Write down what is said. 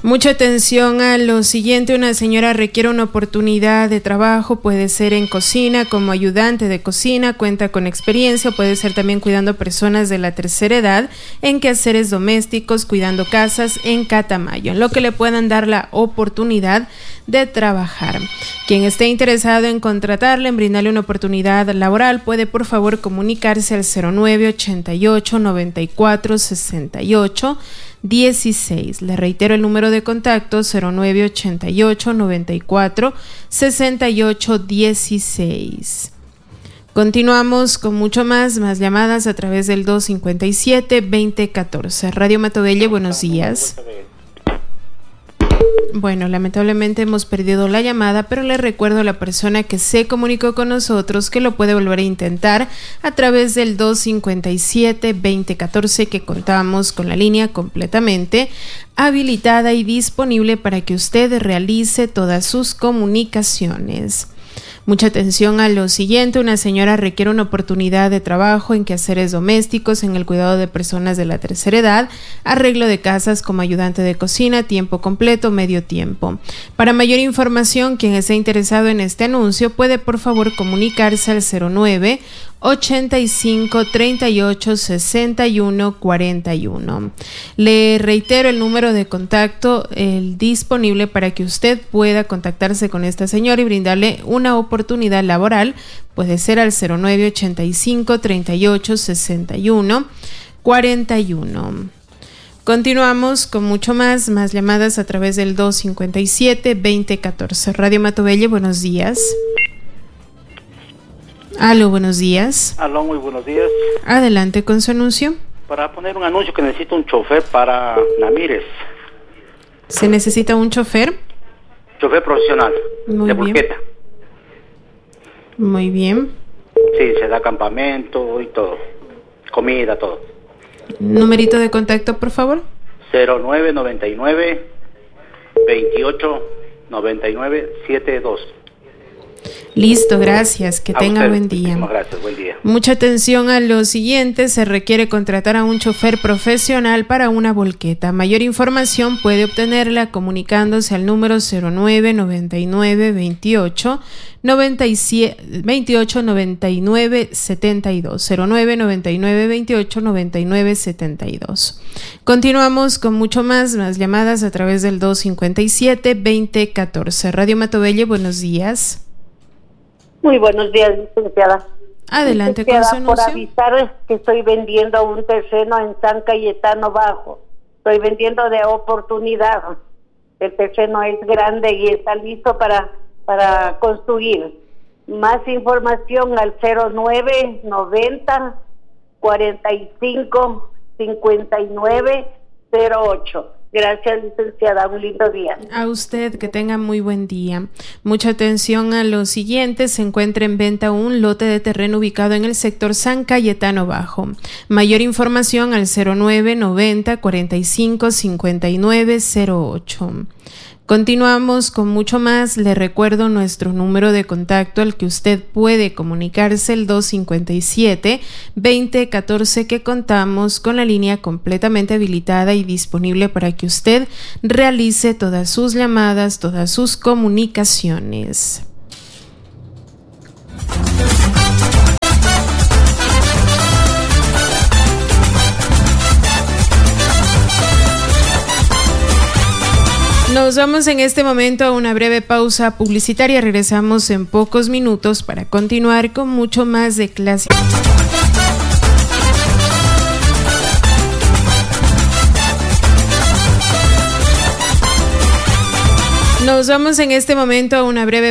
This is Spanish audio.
Mucha atención a lo siguiente. Una señora requiere una oportunidad de trabajo, puede ser en cocina, como ayudante de cocina, cuenta con experiencia, puede ser también cuidando personas de la tercera edad, en quehaceres domésticos, cuidando casas en Catamayo, en lo que le puedan dar la oportunidad de trabajar. Quien esté interesado en contratarle, en brindarle una oportunidad laboral, puede por favor comunicarse al 0988 94 68 16. Le reitero el número de contacto: 0988 94 68 16. Continuamos con mucho más llamadas a través del 257-2014. Radio Matobelle, buenos días. Bueno, lamentablemente hemos perdido la llamada, pero le recuerdo a la persona que se comunicó con nosotros que lo puede volver a intentar a través del 257-2014, que contamos con la línea completamente habilitada y disponible para que usted realice todas sus comunicaciones. Mucha atención a lo siguiente. Una señora requiere una oportunidad de trabajo en quehaceres domésticos, en el cuidado de personas de la tercera edad, arreglo de casas como ayudante de cocina, tiempo completo, medio tiempo. Para mayor información, quien esté interesado en este anuncio puede por favor comunicarse al 09 85 38 61 41. Le reitero el número de contacto disponible para que usted pueda contactarse con esta señora y brindarle una oportunidad laboral. Puede ser al 09 85 38 61 41. Continuamos con mucho más llamadas a través del 257-2014. Radio Matobelle, buenos días. Aló, buenos días. Aló, muy buenos días. Adelante con su anuncio. Para poner un anuncio que necesito un chofer para Namírez. ¿Se necesita un chofer? Chofer profesional, muy de bien. Bulqueta. Muy bien. Sí, se da campamento y todo. Comida, todo. Numerito de contacto, por favor. 0999 28 99 72. Listo, gracias. Que tenga buen día. Gracias, buen día. Mucha atención a lo siguiente. Se requiere contratar a un chofer profesional para una volqueta. Mayor información puede obtenerla comunicándose al número 0999 28 99 72. 0999 28 99 72. Continuamos con mucho más llamadas a través del 257-2014. Radio Matobelle, buenos días. Muy buenos días, licenciada. Adelante, licenciada, con su anuncio. por avisar que estoy vendiendo un terreno en San Cayetano Bajo. Estoy vendiendo de oportunidad. El terreno es grande y está listo para construir. Más información al 0990 45 59 08. Gracias, licenciada. Un lindo día. A usted, que tenga muy buen día. Mucha atención a lo siguiente. Se encuentra en venta un lote de terreno ubicado en el sector San Cayetano Bajo. Mayor información al 0990 45 59 08. Continuamos con mucho más. Le recuerdo nuestro número de contacto al que usted puede comunicarse, el 257-2014, que contamos con la línea completamente habilitada y disponible para que usted realice todas sus llamadas, todas sus comunicaciones. Nos vamos en este momento a una breve pausa publicitaria. Regresamos en pocos minutos para continuar con mucho más de clase. Nos vamos en este momento a una breve